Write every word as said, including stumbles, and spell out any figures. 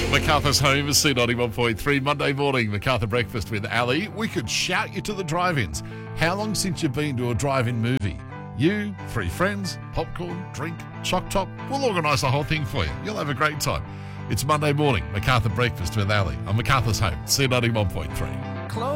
MacArthur's home is C ninety-one point three. Monday morning, MacArthur Breakfast with Ali. We could shout you to the drive-ins. How long since you've been to a drive-in movie? You, three friends, popcorn, drink, choc top. We'll organise the whole thing for you. You'll have a great time. It's Monday morning, MacArthur Breakfast with Ali on MacArthur's home, C ninety-one point three.